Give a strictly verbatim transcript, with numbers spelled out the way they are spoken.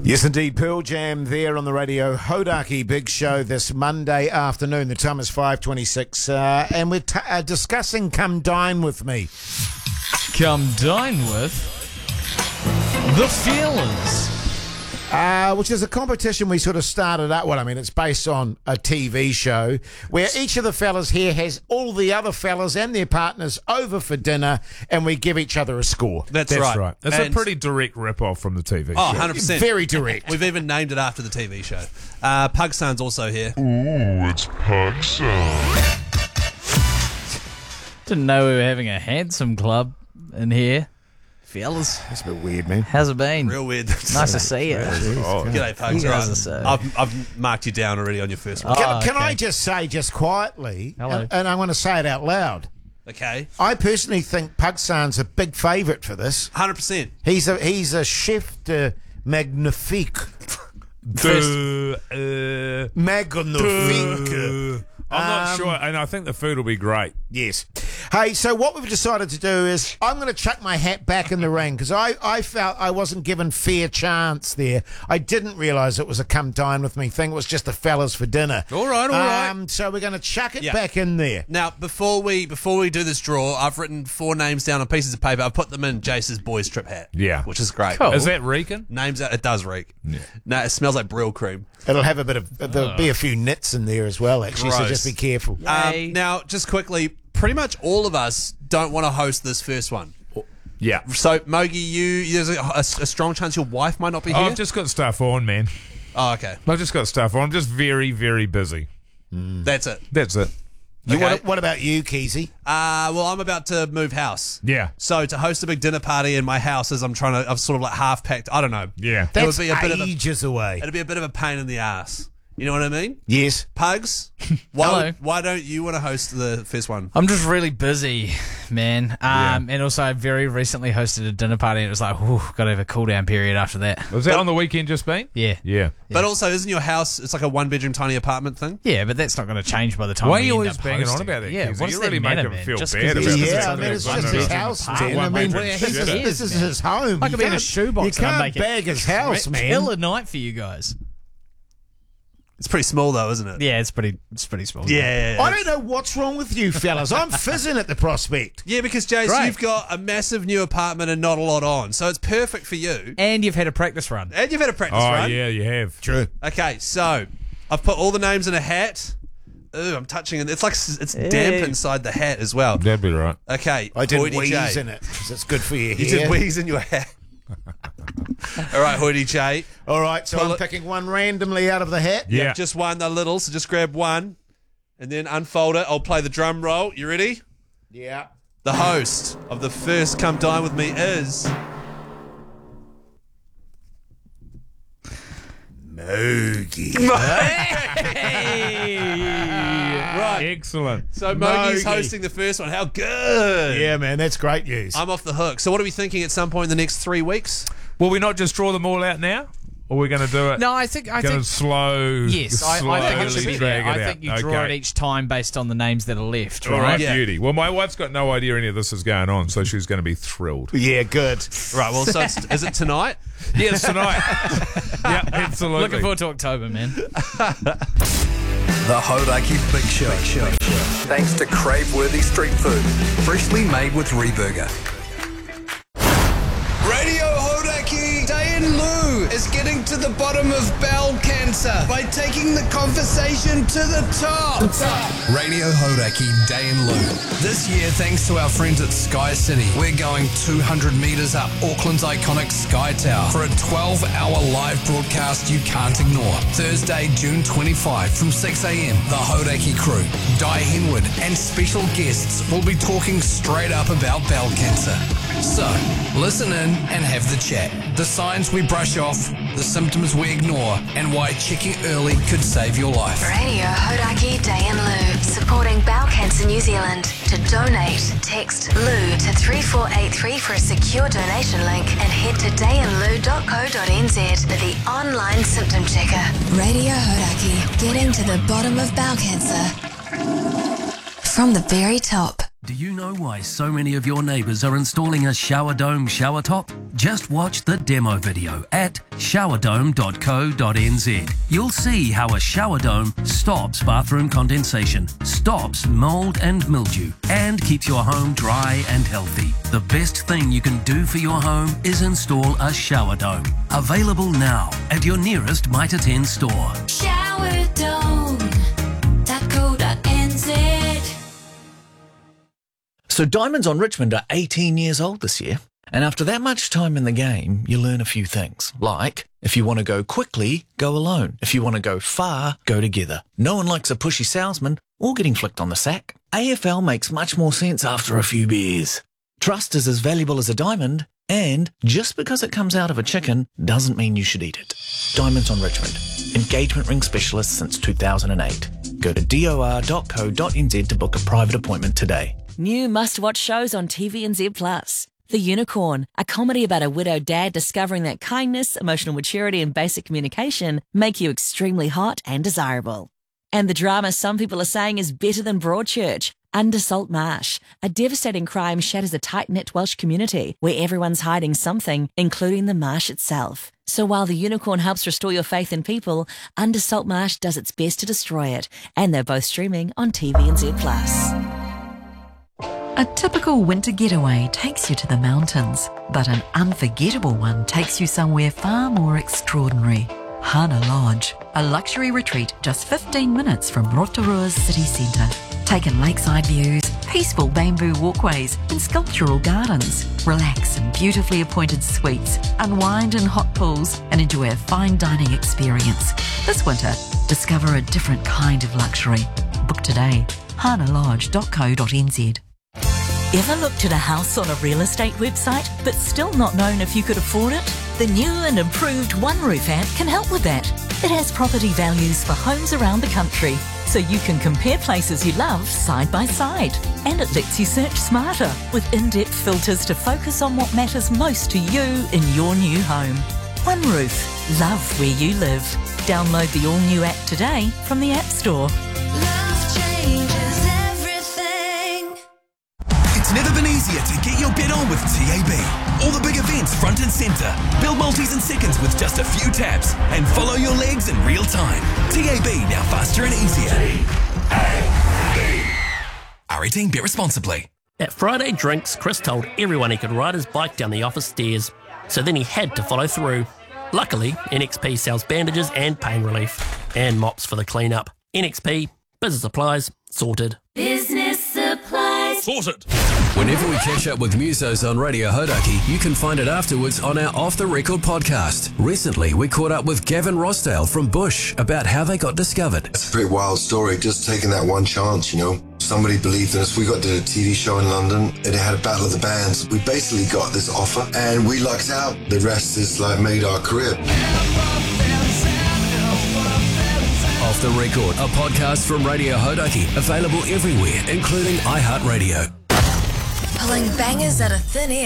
Yes, indeed. Pearl Jam there on the radio. Hodaki Big Show this Monday afternoon. The time is five twenty-six, uh, and we're t- uh, discussing Come Dine With Me. Come dine with the Feelers. Uh, which is a competition we sort of started up. Well, I mean, it's based on a T V show where each of the fellas here has all the other fellas and their partners over for dinner, and we give each other a score. That's, That's right. right. It's And- a pretty direct rip-off from the T V Oh, show. one hundred percent. Very direct. We've even named it after the T V show. Uh, Pugsan's also here. Ooh, it's Pugson. Didn't know we were having a handsome club in here. Fellas, That's a bit weird, man. how's it been? Real weird. Nice to see you. Oh, G'day, Pugs. You All guys right. are so- I've, I've marked you down already on your first one. Oh, Can, can okay. I just say, just quietly, Hello. and, and I want to say it out loud, Okay. I personally think Pugsan's a big favourite for this. one hundred percent. He's a he's a chef de magnifique. Duh, uh, Magnifique. I'm not Um, sure, and I think the food will be great. Yes. Hey, so what we've decided to do is I'm going to chuck my hat back in the ring because I, I felt I wasn't given fair chance there. I didn't realise it was a come dine with me thing. It was just the fellas for dinner. All right, all right. Um, so we're going to chuck it Yeah. back in there. Now, before we before we do this draw, I've written four names down on pieces of paper. I've put them in Jace's boys trip hat. Yeah. Which is great. Cool. Is that reeking? Names out. It does reek. Yeah. No, it smells like Brill cream. It'll have a bit of, there'll be a few nits in there as well, actually, so Gross. just be careful. Yay. Um, now, just quickly, pretty much all of us don't want to host this first one. Yeah. So, Mogi, you there's a, a, a strong chance your wife might not be Oh, here. I've just got stuff on, man. Oh, okay. I've just got stuff on. I'm just very, very busy. That's it. That's it. You, Okay. what, what about you, Keezy? Uh, well, I'm about to move house. Yeah. So to host a big dinner party in my house as I'm trying to, I've sort of like half packed. I don't know. Yeah. It That's would be a bit of a, ages away. it'd be a bit of a pain in the ass. You know what I mean? Yes. Pugs, why Hello. why don't you want to host the first one? I'm just really busy, man. Um, And also, I very recently hosted a dinner party, and it was like, whew, got to have a cool down period after that. Was that on the weekend just been? Yeah. Yeah. But also, isn't your house? It's like a one bedroom tiny apartment thing. Yeah, but that's not going to change by the time Why are we you end always up banging on hosting. about that, Yeah, Keezy? what does You that really matter, make him man? feel Just bad 'cause about it's it. just Yeah, I under mean, it's one just bedroom his house, apartment. man. I mean, One this, bedroom. is, Yeah. this is his home. I You could be in a can't- shoebox You and I'd can't make it bag his house, man. Killer night for you guys. It's pretty small though, isn't it? Yeah, it's pretty. It's pretty small. Yeah. I don't know what's wrong with you fellas. I'm fizzing at the prospect. Yeah, because Jace, Great. you've got a massive new apartment and not a lot on, so it's perfect for you. And you've had a practice run. And you've had a practice Oh, run. yeah, you have. True. Okay, so I've put all the names in a hat. Ooh, I'm touching it. It's like s- it's Hey. damp inside the hat as well. That'd be right. Okay, I did Hoity wheeze J. in it because it's good for your You hair. did wheeze in your hat. All right, Hoity J. All right, so Pull I'm it- picking one randomly out of the hat. Yeah. Just one, the little, so just grab one and then unfold it. I'll play the drum roll. You ready? Yeah. The host of the first Come Dine With Me is... Mogi. Right. Excellent. So Mogi's Mogi. hosting the first one. How good. Yeah, man, that's great news. I'm off the hook. So what are we thinking at some point in the next three weeks? Will we not just draw them all out now? Or are we going to do it? No, I think. I Going think. to slow. Yes, I, I think it should slowly be there. drag it I out. think you draw Okay. it each time based on the names that are left, All right? right, Yeah. beauty. Well, my wife's got no idea any of this is going on, so she's going to be thrilled. Yeah, good. Right, well, so it's, is it tonight? Yes, tonight. Yeah, absolutely. Looking forward to October, man. The Hodaki Big Show. Show. Thanks to crave-worthy street food, freshly made with Reburger. Radio Hodaki, Diane Lou is getting to the bottom of bowel cancer by taking the conversation to the top. Radio Hodaki, Day and Lou. This year, thanks to our friends at Sky City, we're going two hundred metres up Auckland's iconic Sky Tower for a twelve hour live broadcast you can't ignore. Thursday, June twenty-fifth from six a.m, the Hodaki crew, Di Henwood, and special guests will be talking straight up about bowel cancer. So, listen in and have the chat. The signs we brush off, the symptoms we ignore, and why checking early could save your life. Radio Hodaki Day and Lou, supporting Bowel Cancer New Zealand. To donate, text Lou to three four eight three for a secure donation link and head to day and lou dot co dot n z for the online symptom checker. Radio Hodaki, getting to the bottom of bowel cancer from the very top. Do you know why so many of your neighbours are installing a shower dome shower top? Just watch the demo video at shower dome dot co dot n z. You'll see how a shower dome stops bathroom condensation, stops mould and mildew, and keeps your home dry and healthy. The best thing you can do for your home is install a shower dome. Available now at your nearest Mitre ten store. shower dome dot co dot n z. So Diamonds on Richmond are eighteen years old this year, and after that much time in the game, you learn a few things, like if you want to go quickly, go alone. If you want to go far, go together. No one likes a pushy salesman or getting flicked on the sack. A F L makes much more sense after a few beers. Trust is as valuable as a diamond, and just because it comes out of a chicken doesn't mean you should eat it. Diamonds on Richmond. Engagement ring specialist since two thousand eight. Go to dor dot co dot n z to book a private appointment today. New must-watch shows on T V N Z Plus. The Unicorn, a comedy about a widowed dad discovering that kindness, emotional maturity and basic communication make you extremely hot and desirable. And the drama some people are saying is better than Broadchurch, Under Salt Marsh. A devastating crime shatters a tight-knit Welsh community where everyone's hiding something, including the marsh itself. So while The Unicorn helps restore your faith in people, Under Salt Marsh does its best to destroy it. And they're both streaming on T V N Z Plus. A typical winter getaway takes you to the mountains, but an unforgettable one takes you somewhere far more extraordinary. Hana Lodge, a luxury retreat just fifteen minutes from Rotorua's city centre. Take in lakeside views, peaceful bamboo walkways and sculptural gardens. Relax in beautifully appointed suites, unwind in hot pools and enjoy a fine dining experience. This winter, discover a different kind of luxury. Book today, hana lodge dot co dot n z. Ever looked at a house on a real estate website but still not known if you could afford it? The new and improved One Roof app can help with that. It has property values for homes around the country, so you can compare places you love side by side. And it lets you search smarter with in-depth filters to focus on what matters most to you in your new home. One Roof. Love where you live. Download the all-new app today from the App Store. Love changes everything. It's never been easier to get your bet on with T A B. All the big events front and centre. Build multis in seconds with just a few taps and follow your legs in real time. T A B, now faster and easier. R eighteen, bet responsibly. At Friday Drinks, Chris told everyone he could ride his bike down the office stairs, so then he had to follow through. Luckily, N X P sells bandages and pain relief, and mops for the clean-up. N X P, business supplies, sorted. Business supplies. Sorted. Whenever we catch up with musos on Radio Hodaki, you can find it afterwards on our Off the Record podcast. Recently, we caught up with Gavin Rossdale from Bush about how they got discovered. It's a pretty wild story, just taking that one chance, you know. Somebody believed in us. We got to a T V show in London and it had a battle of the bands. We basically got this offer and we lucked out. The rest is like made our career. Off the Record, a podcast from Radio Hodaki, available everywhere, including iHeartRadio. Pulling bangers out of thin air.